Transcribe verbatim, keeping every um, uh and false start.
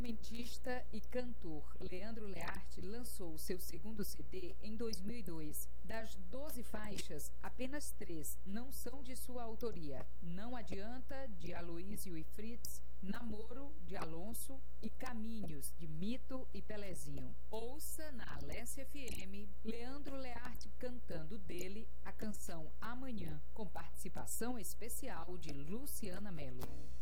Instrumentista e cantor Leandro Learte lançou seu segundo C D em dois mil e dois. Das doze faixas, apenas três não são de sua autoria. Não Adianta, de Aloysio e Fritz, Namoro, de Alonso e Caminhos, de Mito e Pelezinho. Ouça na Alessia F M Leandro Learte cantando dele a canção Amanhã, com participação especial de Luciana Mello.